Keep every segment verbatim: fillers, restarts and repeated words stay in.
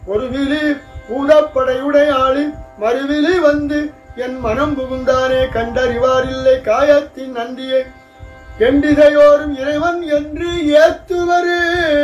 ஒருவிலி பூதப்படையுடையாளி மறுவிலி வந்து என் மனம் புகுந்தானே கண்டறிவாரில்லை காயத்தின் நன்றியை கெண்டிதையோரும் இறைவன் என்று ஏத்துவரு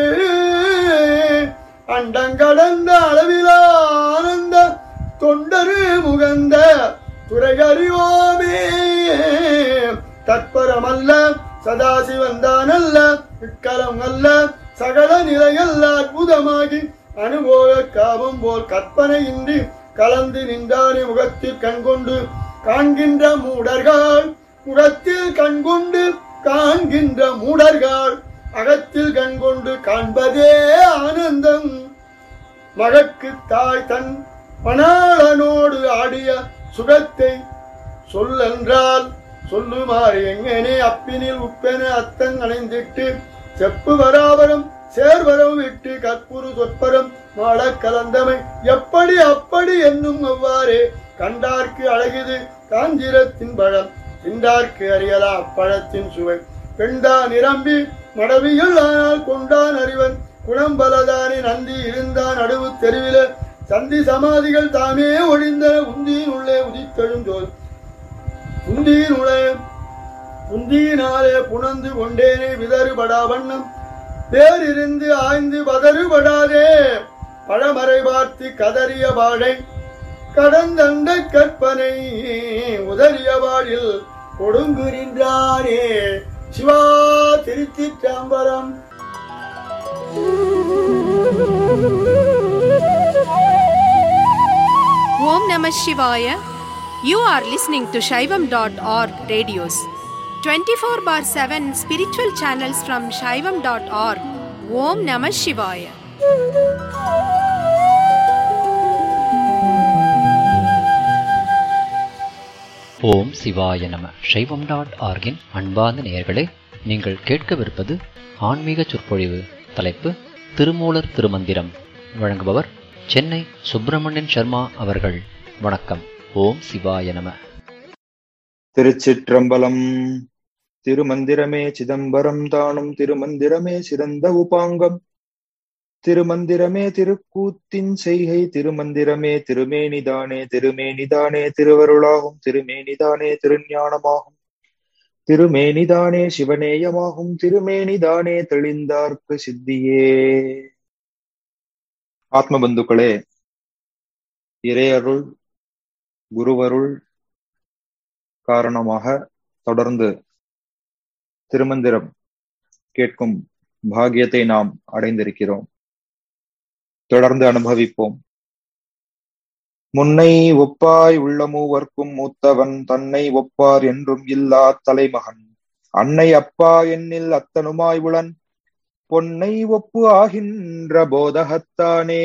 அண்டங்கடந்த அளவிலா ஆனந்த தொண்டரு முகந்த துறையறிவோமே. தற்பரமல்ல சதாசிவந்தானல்ல இக்கலம் அல்ல சகல நிலையல்ல அற்புதமாகி அனுபவ காமம் போல் கற்பனையின்றி கலந்து நின்றானே முகத்தில் கண்கொண்டு காண்கின்ற மூடர்கள் முகத்தில் கண்கொண்டு காண்கின்ற மூடர்கள் அகத்தில் கண்கொண்டு காண்பதே ஆனந்தம். மகற்கு தாய் தன் மணாளனோடு ஆடிய சுகத்தை சொல்லென்றால் சொல்லுமாறு எங்கனே அப்பினில் உப்பென அத்தன் அணைந்திட்டு செப்பு வராவரம் சேர்வரம் விட்டு கற்புரு சொற்பரம் மாள கலந்தமை எப்படி அப்படி என்னும் அவ்வாறே கண்டார்க்கு அழகிது காஞ்சிரத்தின் பழம் திண்டார்க்கு அறியலா அப்பழத்தின் சுவை பெண்டா நிரம்பி மடவியில் ஆனால் கொண்டான் அறிவன் குணம்பலதானே நந்தி இருந்தான் நடுவு தெருவில சந்தி சமாதிகள் தாமே ஒழிந்த உந்தியின் உள்ளே உதித்தெழுந்தோல் உந்தியின் உள்ளே உந்தியினாலே புணர்ந்து கொண்டேனே விதறுபடா வண்ணம் பேரிருந்து ஆய்ந்து பதறுபடாதே பழமறை பார்த்து கதறிய வாழை கடந்தண்ட கற்பனை உதறிய வாழில் கொடுங்குகின்றானே. சிவா திருச்சிற்றம்பலம். Om Namah Shivaya. You are listening to Shaivam dot org radios. twenty-four bar seven spiritual channels from Shaivam dot org. Om Namah Shivaya. ஓம் சிவாய நம. சைவம் டாட் ஆர்கின் அன்பார்ந்த நேயர்களே, நீங்கள் கேட்கவிருப்பது ஆன்மீக சொற்பொழிவு. தலைப்பு திருமூலர் திருமந்திரம். வழங்குபவர் சென்னை சுப்பிரமணியன் சர்மா அவர்கள். வணக்கம். ஓம் சிவாய நம. திருச்சிற்றம்பலம். திருமந்திரமே சிதம்பரம் தானும் திருமந்திரமே சிறந்த உபாங்கம் திருமந்திரமே திருக்கூத்தின் செய்கை திருமந்திரமே திருமேனிதானே திருமேனிதானே திருவருளாகும் திருமேனிதானே திருஞானமாகும் திருமேனிதானே சிவநேயமாகும் திருமேனிதானே தெளிந்தார்க்கு சித்தியே. ஆத்மபந்துக்களே, இறையருள் குருவருள் காரணமாக தொடர்ந்து திருமந்திரம் கேட்கும் பாக்கியத்தை நாம் அடைந்திருக்கிறோம். தொடர்ந்து அனுபவிப்போம். முன்னை ஒப்பாய் உள்ள மூவர்க்கும் மூத்தவன் தன்னை ஒப்பார் என்றும் இல்லா தலைமகன் அன்னை அப்பா என்னில் அத்தனுமாய் உளன் பொன்னை ஒப்பு ஆகின்ற போதகத்தானே.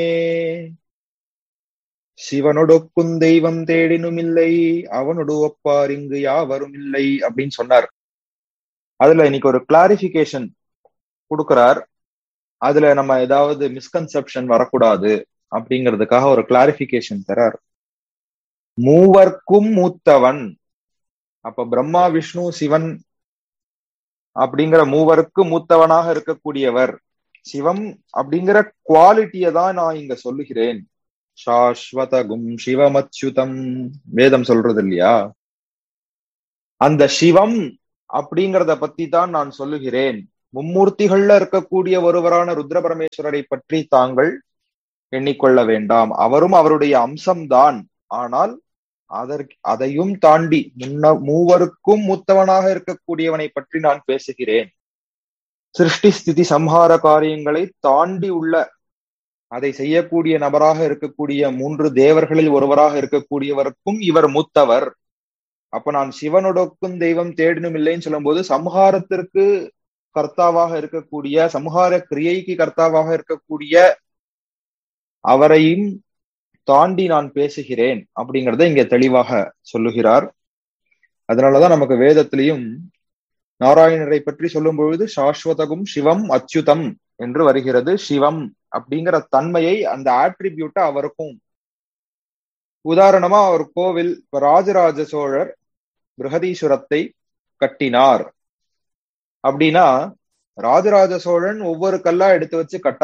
சிவனொடுக்கும் தெய்வம் தேடினும் இல்லை அவனொடு ஒப்பார் இங்கு யாவரும் இல்லை அப்படின்னு சொன்னார். அதுல இன்னைக்கு ஒரு கிளாரிபிகேஷன் கொடுக்கிறார். அதுல நம்ம ஏதாவது மிஸ்கன்செப்ஷன் வரக்கூடாது அப்படிங்கிறதுக்காக ஒரு கிளாரிபிகேஷன் தரார். மூவர்க்கும் மூத்தவன், அப்ப பிரம்மா விஷ்ணு சிவன் அப்படிங்கிற மூவருக்கு மூத்தவனாக இருக்கக்கூடியவர் சிவம் அப்படிங்கிற குவாலிட்டியை தான் நான் இங்க சொல்லுகிறேன். சாஸ்வதகும் சிவமச்சுதம் வேதம் சொல்றது இல்லையா? அந்த சிவம் அப்படிங்கிறத பத்தி தான் நான் சொல்லுகிறேன். மும்மூர்த்திகள்ல இருக்கக்கூடிய ஒருவரான ருத்ர பரமேஸ்வரரை பற்றி தாங்கள் எண்ணிக்கொள்ள வேண்டாம். அவரும் அவருடைய அம்சம்தான். ஆனால் அதற்கு அதையும் தாண்டி முன்ன மூவருக்கும் மூத்தவனாக இருக்கக்கூடியவனை பற்றி நான் பேசுகிறேன். சிருஷ்டி ஸ்திதி சம்ஹார காரியங்களை தாண்டி உள்ள அதை செய்யக்கூடிய நபராக இருக்கக்கூடிய மூன்று தேவர்களில் ஒருவராக இருக்கக்கூடியவருக்கும் இவர் மூத்தவர். அப்ப நான் சிவனொடுக்கும் தெய்வம் தேடினும் இல்லைன்னு சொல்லும் போது சம்ஹாரத்திற்கு கர்த்தாவாக இருக்கக்கூடிய சம்ஹார கிரியைக்கு கர்த்தாவாக இருக்கக்கூடிய அவரையும் தாண்டி நான் பேசுகிறேன் அப்படிங்கிறத இங்க தெளிவாக சொல்லுகிறார். அதனாலதான் நமக்கு வேதத்திலையும் நாராயணரை பற்றி சொல்லும் பொழுது சாஸ்வதகும் சிவம் அச்சுதம் என்று வருகிறது. சிவம் அப்படிங்கிற தன்மையை, அந்த ஆட்ரிபியூட்டை அவருக்கும். உதாரணமா அவர் கோவில் ராஜராஜ சோழர் பிருஹதீஸ்வரத்தை கட்டினார் அப்படின்னா ராஜராஜ சோழன் ஒவ்வொரு கல்லா எடுத்து வச்சு கட்டல,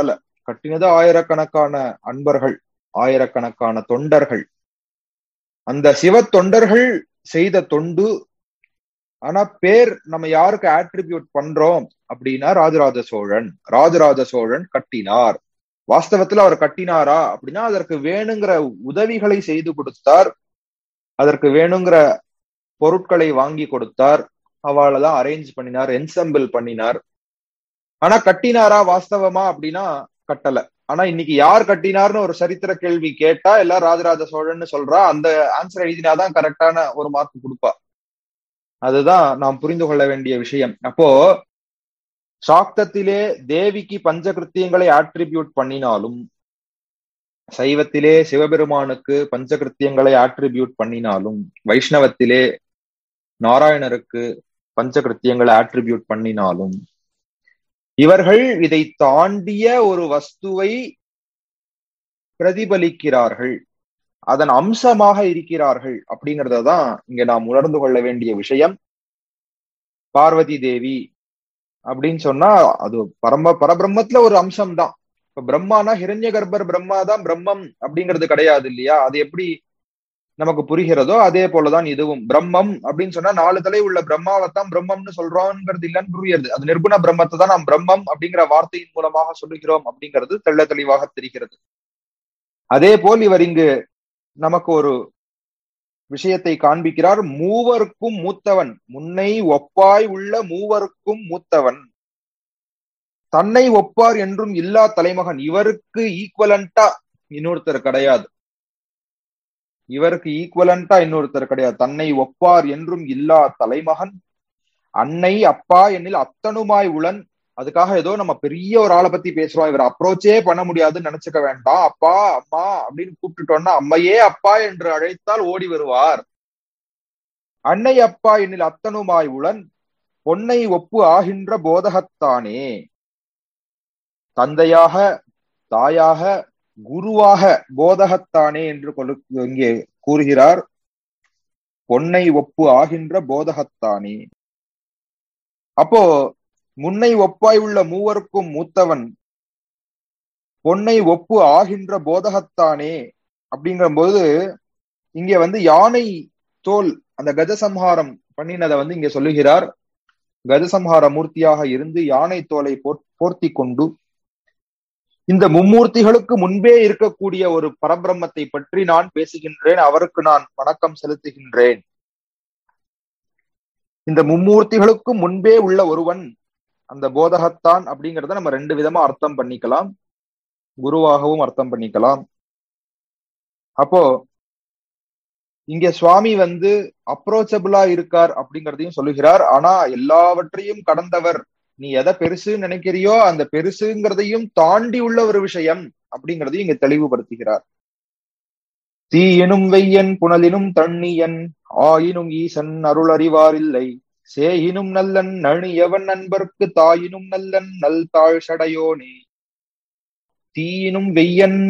கட்டினது ஆயிரக்கணக்கான அன்பர்கள், ஆயிரக்கணக்கான தொண்டர்கள். அந்த சிவ தொண்டர்கள் செய்த தொண்டு. ஆனா பேர் நம்ம யாருக்கு ஆட்ரிபியூட் பண்றோம் அப்படின்னா ராஜராஜ சோழன். ராஜராஜ சோழன் கட்டினார். வாஸ்தவத்துல அவர் கட்டினாரா அப்படின்னா அதற்கு வேணுங்கிற உதவிகளை செய்து கொடுத்தார், அதற்கு வேணுங்கிற பொருட்களை வாங்கி கொடுத்தார், அவளதான் அரேஞ்ச் பண்ணினார், என்செம்பிள் பண்ணினார். ஆனா கட்டினாரா வாஸ்தவமா அப்படின்னா கட்டல. ஆனா இன்னைக்கு யார் கட்டினார்னு ஒரு சரித்திர கேள்வி கேட்டா எல்லாம் ராஜராஜ சோழன் சொல்றா. அந்த ஆன்சர் எழுதினாதான் கரெக்டான ஒரு மார்க் கொடுப்பா. அதுதான் நாம் புரிந்து கொள்ள வேண்டிய விஷயம். அப்போ சாக்தத்திலே தேவிக்கு பஞ்சகிருத்தியங்களை ஆட்ரிபியூட் பண்ணினாலும், சைவத்திலே சிவபெருமானுக்கு பஞ்சகிருத்தியங்களை ஆட்ரிபியூட் பண்ணினாலும், வைஷ்ணவத்திலே நாராயணருக்கு பஞ்சகிருத்தியங்களை ஆட்ரிபியூட் பண்ணினாலும், இவர்கள் இதை தாண்டிய ஒரு வஸ்துவை பிரதிபலிக்கிறார்கள், அதன் அம்சமாக இருக்கிறார்கள் அப்படிங்கிறதான் இங்க நாம் உணர்ந்து கொள்ள வேண்டிய விஷயம். பார்வதி தேவி அப்படின்னு சொன்னா அது பரம பரபிரம்மத்துல ஒரு அம்சம் தான். இப்ப பிரம்மானா ஹிரண்ய கர்ப்பர் பிரம்மா தான் பிரம்மம் அப்படிங்கிறது கிடையாது இல்லையா? அது எப்படி நமக்கு புரிகிறதோ அதே போலதான் இதுவும். பிரம்மம் அப்படின்னு சொன்னா நாலு தலை உள்ள பிரம்மாவைத்தான் பிரம்மம்னு சொல்றோம்ங்கிறது இல்லைன்னு புரியுது. அது நிர்குண பிரம்மத்தை தான் நாம் பிரம்மம் அப்படிங்கிற வார்த்தையின் மூலமாக சொல்லுகிறோம் அப்படிங்கிறது தெள்ள தெளிவாக தெரிகிறது. அதே போல் இவர் இங்கு நமக்கு ஒரு விஷயத்தை காண்பிக்கிறார். மூவருக்கும் மூத்தவன், முன்னை ஒப்பாய் உள்ள மூவருக்கும் மூத்தவன், தன்னை ஒப்பார் என்றும் இல்லா தலைமகன். இவருக்கு ஈக்குவலண்டா இன்னொருத்தர் கிடையாது, இவருக்கு ஈக்குவலண்டா இன்னொருத்தர் கிடையாது. தன்னை ஒப்பார் என்றும் இல்லா தலைமகன், அன்னை அப்பா என்னில் அத்தனுமாய் உளன். அதுக்காக ஏதோ நம்ம பெரிய ஒரு ஆளை பத்தி பேசுறோம், இவர் அப்ரோச்சே பண்ண முடியாதுன்னு நினைச்சுக்க வேண்டாம். அப்பா அம்மா அப்படின்னு கூப்பிட்டுட்டோம்னா அம்மையே அப்பா என்று அழைத்தால் ஓடி வருவார். அன்னை அப்பா என்னில் அத்தனுமாய் உளன், பொன்னை ஒப்பு ஆகின்ற போதகத்தானே. தந்தையாக, தாயாக, குருவாக, போதகத்தானே என்று இங்கே கூறுகிறார். பொன்னை ஒப்பு ஆகின்ற போதகத்தானே. அப்போ முன்னை ஒப்பாய் உள்ள மூவருக்கும் மூத்தவன், பொன்னை ஒப்பு ஆகின்ற போதகத்தானே அப்படிங்கிற போது இங்க வந்து யானை தோல் அந்த கஜசம்ஹாரம் பண்ணினதை வந்து இங்க சொல்லுகிறார். கஜசம்ஹார மூர்த்தியாக இருந்து யானை தோலை போர்த்தி கொண்டு இந்த மும்மூர்த்திகளுக்கு முன்பே இருக்கக்கூடிய ஒரு பரபிரம்மத்தை பற்றி நான் பேசுகின்றேன், அவருக்கு நான் வணக்கம் செலுத்துகின்றேன். இந்த மும்மூர்த்திகளுக்கு முன்பே உள்ள ஒருவன் அந்த போதகத்தான் அப்படிங்கிறத நம்ம ரெண்டு விதமா அர்த்தம் பண்ணிக்கலாம், குருவாகவும் அர்த்தம் பண்ணிக்கலாம். அப்போ இங்க சுவாமி வந்து அப்ரோச்சபிளா இருக்கார் அப்படிங்கிறதையும் சொல்லுகிறார். ஆனா எல்லாவற்றையும் கடந்தவர், நீ எதை பெருசுன்னு நினைக்கிறியோ அந்த பெருசுங்கிறதையும் தாண்டி உள்ள ஒரு விஷயம் அப்படிங்கிறதையும் இங்க தெளிவுபடுத்துகிறார். தீயினும் வெய்யன் புனலினும் தண்ணியன், ஆயினும் ஈசன் அருள் அறிவாரில்லை, சேயினும் நல்லன் நணியவன் நண்பர்க்கு தாயினும் நல்லன் நல் தாழ் சடையோனே. தீயினும் வெய்யன்,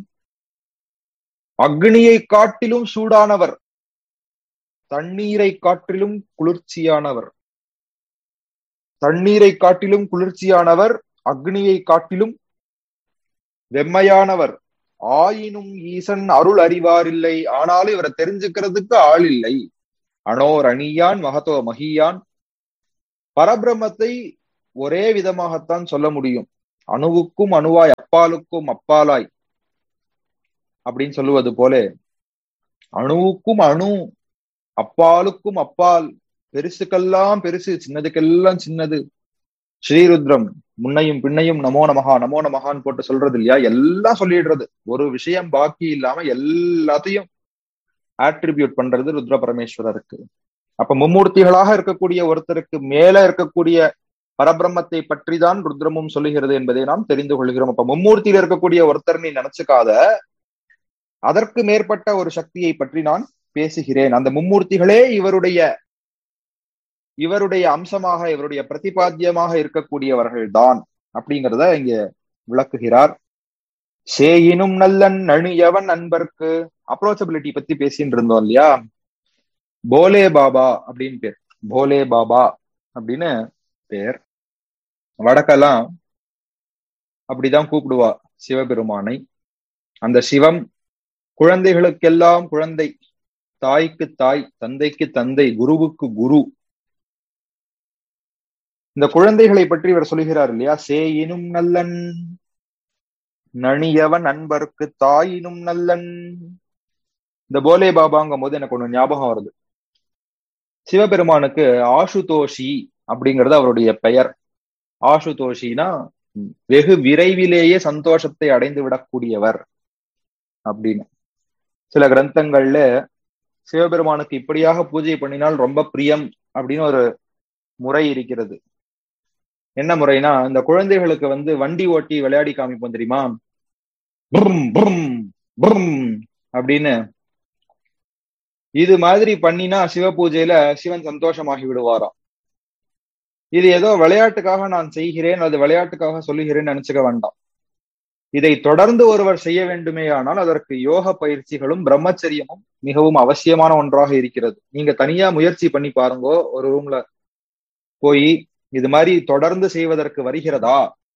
அக்னியை காட்டிலும் சூடானவர், தண்ணீரை காட்டிலும் குளிர்ச்சியானவர். தண்ணீரை காட்டிலும் குளிர்ச்சியானவர், அக்னியை காட்டிலும் வெம்மையானவர். ஆயினும் ஈசன் அருள் அறிவாரில்லை, ஆனாலும் இவரை தெரிஞ்சுக்கிறதுக்கு ஆள் இல்லை. அனோர் அணியான் மகத்தோ மகியான். பரபிரம்மத்தை ஒரே விதமாகத்தான் சொல்ல முடியும். அணுவுக்கும் அணுவாய், அப்பாலுக்கும் அப்பாலாய் அப்படின்னு சொல்லுவது போல, அணுவுக்கும் அணு, அப்பாலுக்கும் அப்பால், பெருசுக்கெல்லாம் பெருசு, சின்னதுக்கெல்லாம் சின்னது. ஸ்ரீருத்ரம் முன்னையும் பின்னையும் நமோ நமகா நமோ நமகான்னு போட்டு சொல்றது இல்லையா? எல்லாம் சொல்லிடுறது, ஒரு விஷயம் பாக்கி இல்லாம எல்லாத்தையும் ஆட்ரிபியூட் பண்றது ருத்ர பரமேஸ்வரருக்கு. அப்ப மும்மூர்த்திகளாக இருக்கக்கூடிய ஒருத்தருக்கு மேல இருக்கக்கூடிய பரபிரம்மத்தை பற்றி தான் ருத்ரமும் சொல்லுகிறது என்பதை நாம் தெரிந்து கொள்கிறோம். அப்ப மும்மூர்த்தியில இருக்கக்கூடிய ஒருத்தர் நீ நினைச்சுக்காத, அதற்கு மேற்பட்ட ஒரு சக்தியை பற்றி நான் பேசுகிறேன். அந்த மும்மூர்த்திகளே இவருடைய இவருடைய அம்சமாக, இவருடைய பிரதிபாத்தியமாக இருக்கக்கூடியவர்கள் தான் அப்படிங்கிறத இங்க விளக்குகிறார். சேயினும் நல்லன் நணியவன் நண்பர்க்கு. அப்ரோச்சபிலிட்டி பத்தி பேசிட்டு இருந்தோம் இல்லையா? போலே பாபா அப்படின்னு பேர், போலே பாபா அப்படின்னு பேர். வடக்கெல்லாம் அப்படிதான் கூப்பிடுவா சிவபெருமானை. அந்த சிவம் குழந்தைகளுக்கெல்லாம் குழந்தை, தாய்க்கு தாய், தந்தைக்கு தந்தை, குருவுக்கு குரு. இந்த குழந்தைகளை பற்றி இவர் சொல்லுகிறார் இல்லையா, சேயினும் நல்லன் நணியவன் அன்பருக்கு தாயினும் நல்லன். இந்த போலே பாபாங்கும் போது எனக்கு ஒண்ணு ஞாபகம் வருது. சிவபெருமானுக்கு ஆசுதோஷி அப்படிங்கிறது அவருடைய பெயர். ஆசுதோஷினா வெகு விரைவிலேயே சந்தோஷத்தை அடைந்து விடக்கூடியவர் அப்படின்னு. சில கிரந்தங்கள்ல சிவபெருமானுக்கு இப்படியாக பூஜை பண்ணினால் ரொம்ப பிரியம் அப்படின்னு ஒரு முறை இருக்கிறது. என்ன முறைனா, இந்த குழந்தைகளுக்கு வந்து வண்டி ஓட்டி விளையாடி காமிப்போம் தெரியுமா, புரும் புரும் புரும் அப்படின்னு. இது மாதிரி பண்ணினா சிவ பூஜையில சிவன் சந்தோஷமாகி விடுவாராம். இது ஏதோ விளையாட்டுக்காக நான் செய்கிறேன், அது விளையாட்டுக்காக சொல்லுகிறேன்னு நினைச்சுக்க வேண்டாம். இதை தொடர்ந்து ஒருவர் செய்ய வேண்டுமே ஆனால் அதற்கு யோக பயிற்சிகளும் பிரம்மச்சரியமும் மிகவும் அவசியமான ஒன்றாக இருக்கிறது. நீங்க தனியா முயற்சி பண்ணி பாருங்கோ, ஒரு ரூம்ல போய் இது மாதிரி தொடர்ந்து செய்வதற்கு வருகிறதா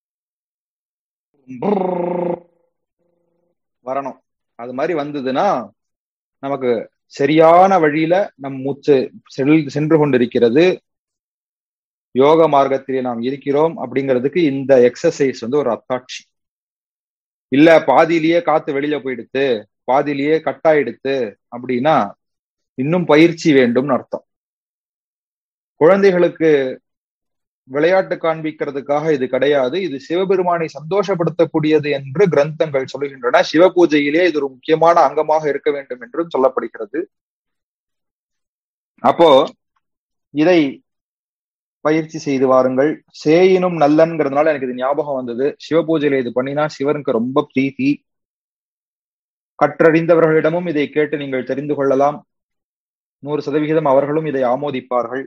வரணும். அது மாதிரி வந்ததுன்னா நமக்கு சரியான வழியில நம் மூச்சு சென்று கொண்டிருக்கிறது, யோக மார்க்கத்திலே நாம் இருக்கிறோம் அப்படிங்கிறதுக்கு இந்த எக்ஸசைஸ் வந்து ஒரு அத்தாட்சி. இல்ல பாதியிலேயே காத்து வெளியில போயிடுத்து, பாதியிலேயே கட்டாயிடுத்து அப்படின்னா இன்னும் பயிற்சி வேண்டும்னு அர்த்தம். குழந்தைகளுக்கு விளையாட்டு காண்பிக்கிறதுக்காக இது கிடையாது, இது சிவபெருமானை சந்தோஷப்படுத்தக்கூடியது என்று கிரந்தங்கள் சொல்லுகின்றன. சிவ பூஜையிலே இது ஒரு முக்கியமான அங்கமாக இருக்க வேண்டும் என்றும் சொல்லப்படுகிறது. அப்போ இதை பயிற்சி செய்து வாருங்கள். சேயினும் நல்லன்கிறதுனால எனக்கு இது ஞாபகம் வந்தது. சிவ பூஜையில இது பண்ணினா சிவனுக்கு ரொம்ப பிரீத்தி. கற்றறிந்தவர்களிடமும் இதை கேட்டு நீங்கள் தெரிந்து கொள்ளலாம். நூறு சதவிகிதம் அவர்களும் இதை ஆமோதிப்பார்கள்.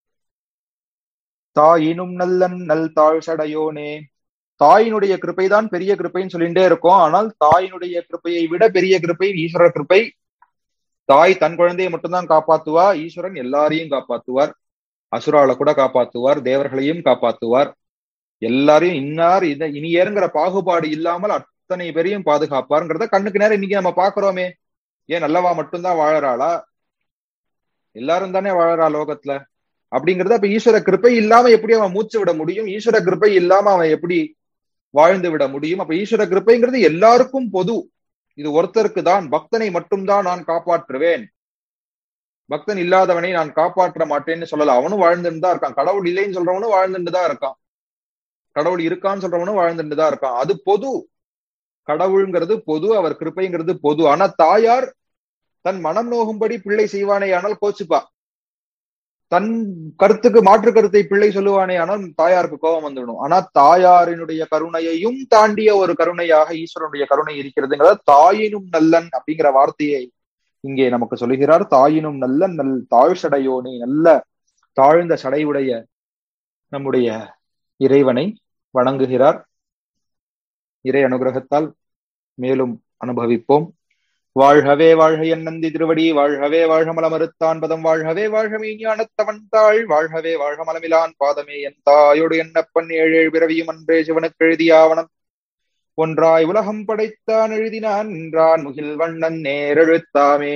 தாயினும் நல்லன் நல் தாழ் சடையோனே. தாயினுடைய கிருப்பைதான் பெரிய கிருப்பைன்னு சொல்லிட்டே இருக்கோம். ஆனால் தாயினுடைய கிருப்பையை விட பெரிய கிருப்பை ஈஸ்வர கிருப்பை. தாய் தன் குழந்தையை மட்டும்தான் காப்பாத்துவா, ஈஸ்வரன் எல்லாரையும் காப்பாத்துவார். அசுரால கூட காப்பாத்துவார், தேவர்களையும் காப்பாத்துவார். எல்லாரையும் இன்னார் இத இனியேங்கிற பாகுபாடு இல்லாமல் அத்தனை பேரையும் பாதுகாப்பாருங்கிறத கண்ணுக்கு நேரம் இன்னைக்கு நம்ம பாக்குறோமே. ஏன் நல்லவா மட்டும்தான் வாழறாளா? எல்லாரும் தானே வாழறா லோகத்துல. அப்படிங்கிறத அப்ப ஈஸ்வர கிருப்பை இல்லாம எப்படி அவன் மூச்சு விட முடியும்? ஈஸ்வர கிருப்பை இல்லாம அவன் எப்படி வாழ்ந்து விட முடியும்? அப்ப ஈஸ்வர கிருப்பைங்கிறது எல்லாருக்கும் பொது. இது ஒருத்தருக்கு தான், பக்தனை மட்டும்தான் நான் காப்பாற்றுவேன், பக்தன் இல்லாதவனை நான் காப்பாற்ற மாட்டேன்னு சொல்லல. அவனும் வாழ்ந்துட்டு தான் இருக்கான். கடவுள் இல்லைன்னு சொல்றவனும் வாழ்ந்துட்டு தான் இருக்கான். கடவுள் இருக்கான்னு சொல்றவனும் வாழ்ந்துட்டு தான் இருக்கான். அது பொது. கடவுள்ங்கிறது பொது, அவர் கிருப்பைங்கிறது பொது. ஆனா தாயார் தன் மனம் நோகும்படி பிள்ளை செய்வானே ஆனால் கோச்சுப்பா. தன் கருத்துக்கு மாற்று கருத்தை பிள்ளை சொல்லுவானே ஆனால் தாயாருக்கு கோபம் வந்துவிடும். ஆனா தாயாரினுடைய கருணையையும் தாண்டிய ஒரு கருணையாக ஈஸ்வரனுடைய கருணை இருக்கிறதுங்கிறத தாயினும் நல்லன் அப்படிங்கிற வார்த்தையை இங்கே நமக்கு சொல்லுகிறார். தாயினும் நல்ல நல் தாழ் சடையோனே, நல்ல தாழ்ந்த சடையுடைய நம்முடைய இறைவனை வணங்குகிறார். இறை அனுகிரகத்தால் மேலும் அனுபவிப்போம். வாழ்கவே வாழ்க என் நந்தி திருவடி, வாழ்கவே வாழ்க மலமறுத்தான் பதம், வாழ்கவே வாழ்க மெய்ஞானத்தவன் தாள், வாழ்கவே வாழ்க மலமிலான் பாதமே என் தாயோடு என்னப்பன் ஏழு ஏழு பிறவியும் அன்றே சிவனுக்கு எழுதியாவனம் ஒன்றாய் உலகம் படைத்தான் எழுதினான் நின்றான் முகில் வண்ணன் நேரெழுத்தாமே.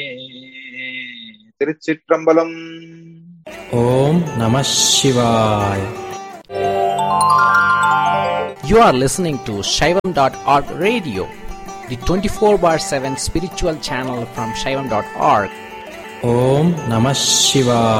திருச்சிற்றம்பலம். ஓம் நம சிவாய. You are listening to Shaivam dot org radio, the twenty-four bar seven spiritual channel from Shaivam dot org. Om Namah Shivaya.